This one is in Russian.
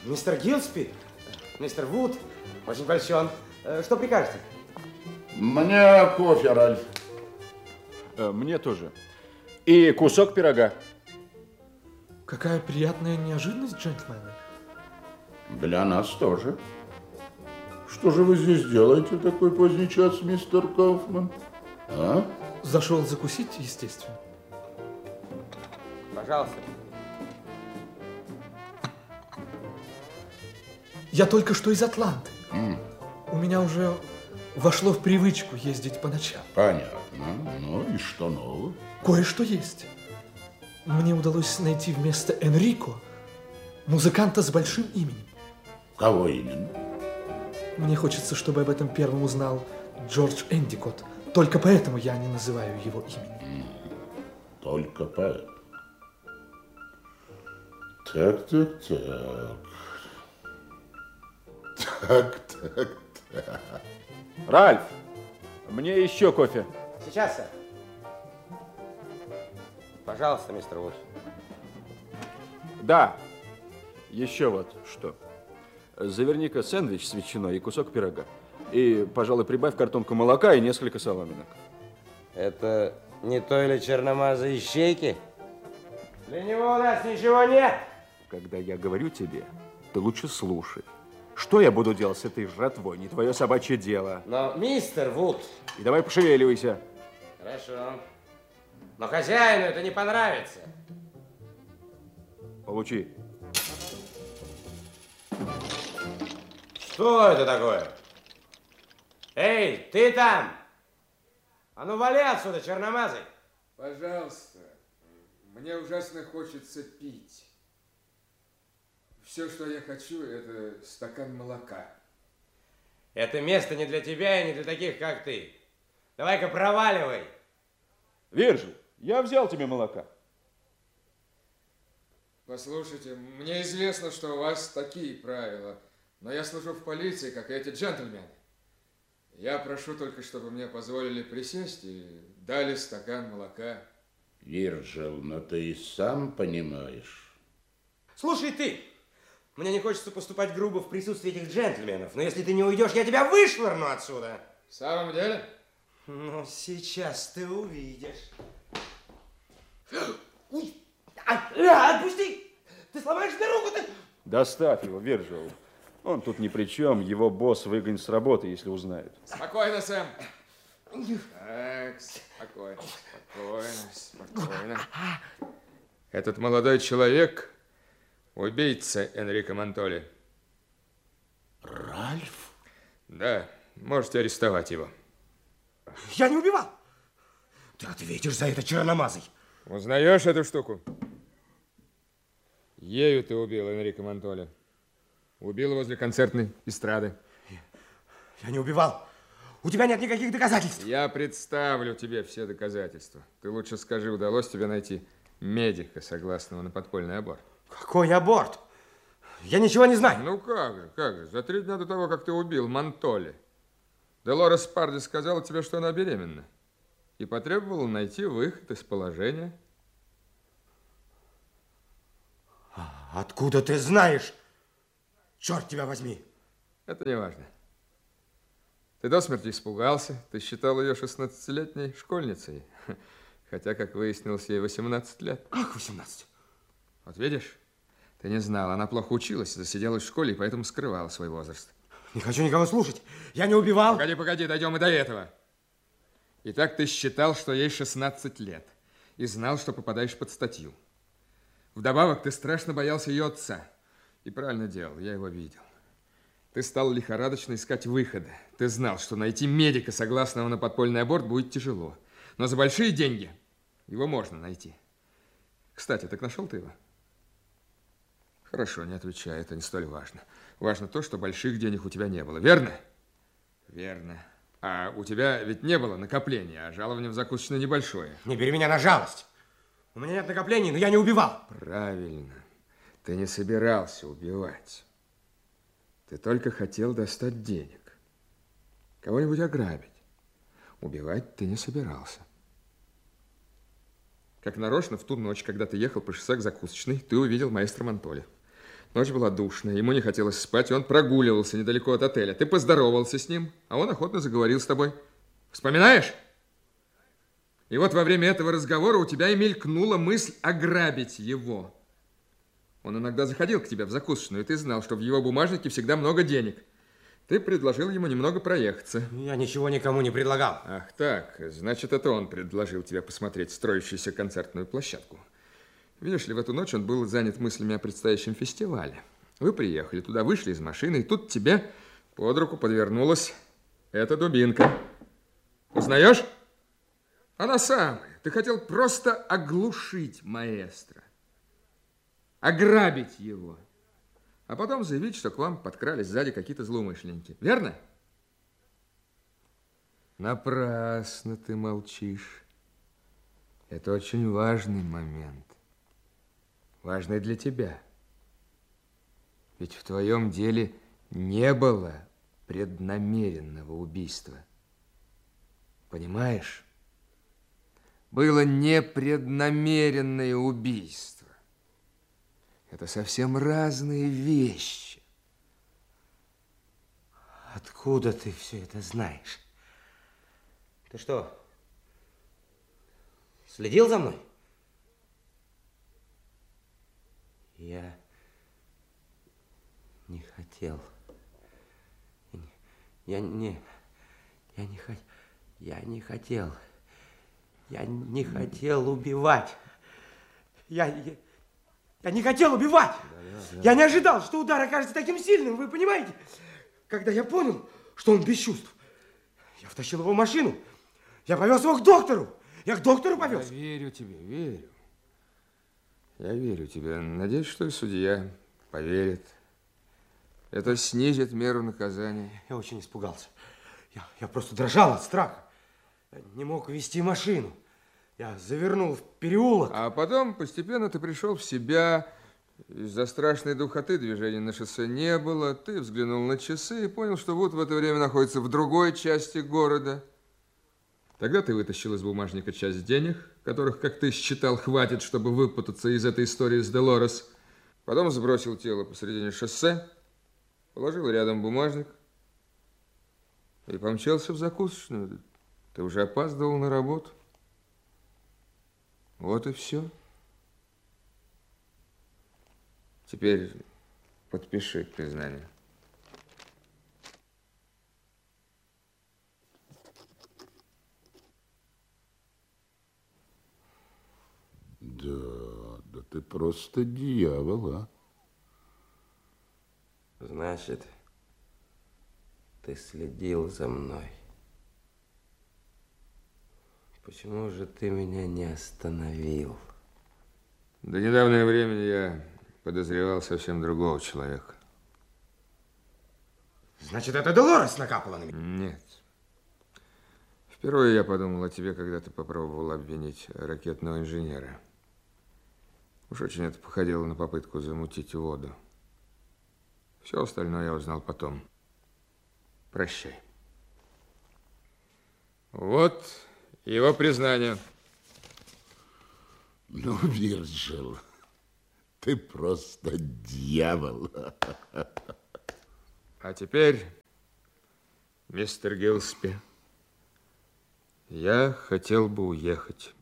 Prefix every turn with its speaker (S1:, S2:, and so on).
S1: Мистер Гилспи, мистер Вуд, очень польщен. Что прикажете?
S2: Мне кофе, Ральф.
S3: Мне тоже. И кусок пирога.
S4: Какая приятная неожиданность, джентльмены.
S2: Для нас тоже. Что же вы здесь делаете в такой поздний час, мистер Кауфман? А?
S4: Зашел закусить, естественно.
S1: Пожалуйста.
S4: Я только что из Атланты. У меня уже вошло в привычку ездить по ночам.
S2: Понятно. Ну и что нового?
S4: Кое-что есть. Мне удалось найти вместо Энрико музыканта с большим именем.
S2: Кого именно?
S4: Мне хочется, чтобы об этом первым узнал Джордж Эндикот. Только поэтому я не называю его имени.
S2: Только поэтому. Так. Так.
S3: Ральф, мне еще кофе.
S1: Сейчас, сэр. Пожалуйста, мистер Вуд.
S3: Да, еще вот что. Заверни-ка сэндвич с ветчиной и кусок пирога. И, пожалуй, прибавь картонку молока и несколько соломинок.
S1: Это не той ли черномазой ищейки? Для него у нас ничего нет.
S3: Когда я говорю тебе, ты лучше слушай. Что я буду делать с этой жратвой? Не твое собачье дело.
S1: Но, мистер Вуд...
S3: И давай пошевеливайся.
S1: Хорошо. Но хозяину это не понравится.
S3: Получи.
S1: Что это такое? Эй, ты там! А ну вали отсюда, черномазый!
S5: Пожалуйста, мне ужасно хочется пить. Все, что я хочу, это стакан молока.
S1: Это место не для тебя и не для таких, как ты. Давай-ка проваливай.
S3: Вирджил, я взял тебе молока.
S5: Послушайте, мне известно, что у вас такие правила, но я служу в полиции, как и эти джентльмены. Я прошу только, чтобы мне позволили присесть и дали стакан молока.
S2: Вирджил, но ты и сам понимаешь.
S1: Слушай ты, мне не хочется поступать грубо в присутствии этих джентльменов, но если ты не уйдешь, я тебя вышвырну отсюда.
S5: В самом деле?
S1: Ну, сейчас ты увидишь. Отпусти! Ты сломаешь мне руку-то!
S3: Доставь его, Вирджил. Он тут ни при чем. Его босс выгонит с работы, если узнает.
S5: Спокойно, Сэм. Так, спокойно. Этот молодой человек убийца Энрико Монтоли.
S2: Ральф?
S5: Да, можете арестовать его.
S1: Я не убивал! Ты ответишь за это, черномазый.
S5: Узнаешь эту штуку? Ею ты убил Энрико Монтоли. Убил возле концертной эстрады.
S1: Я не убивал. У тебя нет никаких доказательств.
S5: Я представлю тебе все доказательства. Ты лучше скажи, удалось тебе найти медика, согласного на подпольный аборт?
S1: Какой аборт? Я ничего не знаю.
S5: Ну как же. За 3 дня до того, как ты убил Монтоли, Долорес Парди сказала тебе, что она беременна. И потребовала найти выход из положения.
S1: Откуда ты знаешь? Черт тебя возьми.
S5: Это не важно. Ты до смерти испугался. Ты считал ее 16-летней школьницей. Хотя, как выяснилось, ей 18 лет.
S1: Как 18?
S5: Вот видишь, ты не знал. Она плохо училась, засиделась в школе и поэтому скрывала свой возраст.
S1: Не хочу никого слушать. Я не убивал.
S5: Погоди, дойдем и до этого. Итак, ты считал, что ей 16 лет. И знал, что попадаешь под статью. Вдобавок, ты страшно боялся ее отца. И правильно делал, я его видел. Ты стал лихорадочно искать выхода. Ты знал, что найти медика, согласного на подпольный аборт, будет тяжело. Но за большие деньги его можно найти. Кстати, так нашел ты его? Хорошо, не отвечай, это не столь важно. Важно то, что больших денег у тебя не было, верно? Верно. А у тебя ведь не было накопления, а жалование в закусочной небольшое.
S1: Не бери меня на жалость. У меня нет накоплений, но я не убивал.
S5: Правильно. Ты не собирался убивать. Ты только хотел достать денег. Кого-нибудь ограбить. Убивать ты не собирался. Как нарочно, в ту ночь, когда ты ехал по шоссе к закусочной, ты увидел маэстро Монтоли. Ночь была душная, ему не хотелось спать, и он прогуливался недалеко от отеля. Ты поздоровался с ним, а он охотно заговорил с тобой. Вспоминаешь? И вот во время этого разговора у тебя и мелькнула мысль ограбить его. Он иногда заходил к тебе в закусочную, и ты знал, что в его бумажнике всегда много денег. Ты предложил ему немного проехаться.
S1: Я ничего никому не предлагал.
S5: Ах так, значит, это он предложил тебе посмотреть строящуюся концертную площадку. Видишь ли, в эту ночь он был занят мыслями о предстоящем фестивале. Вы приехали туда, вышли из машины, и тут тебе под руку подвернулась эта дубинка. Узнаешь? Она самая. Ты хотел просто оглушить маэстро. Ограбить его. А потом заявить, что к вам подкрались сзади какие-то злоумышленники. Верно? Напрасно ты молчишь. Это очень важный момент. Важный для тебя. Ведь в твоем деле не было преднамеренного убийства. Понимаешь? Было непреднамеренное убийство. Это совсем разные вещи.
S1: Откуда ты все это знаешь? Ты что, следил за мной? Я не хотел. Я не хотел. Я не хотел убивать. Я не хотел убивать. Я не ожидал, что удар окажется таким сильным, вы понимаете? Когда я понял, что он без чувств, я втащил его в машину. Я повез его к доктору. Я к доктору повез.
S5: Я верю тебе, верю. Я верю тебе. Надеюсь, что и судья поверит. Это снизит меру наказания.
S1: Я очень испугался. Я просто дрожал от страха. Я не мог вести машину. Я завернул в переулок.
S5: А потом постепенно ты пришел в себя. Из-за страшной духоты движения на шоссе не было. Ты взглянул на часы и понял, что Вуд в это время находится в другой части города. Тогда ты вытащил из бумажника часть денег, которых, как ты считал, хватит, чтобы выпутаться из этой истории с Делорес. Потом сбросил тело посредине шоссе, положил рядом бумажник и помчался в закусочную. Ты уже опаздывал на работу. Вот и все. Теперь подпиши признание.
S2: Да ты просто дьявол, а?
S1: Значит, ты следил за мной. Почему же ты меня не остановил?
S5: До недавнего времени я подозревал совсем другого человека.
S1: Значит, это Делорес накапала на меня?
S5: Нет. Впервые я подумал о тебе, когда ты попробовал обвинить ракетного инженера. Уж очень это походило на попытку замутить воду. Все остальное я узнал потом. Прощай. Вот его признание.
S2: Ну, Вирджил, ты просто дьявол.
S5: А теперь, мистер Гилспи, я хотел бы уехать.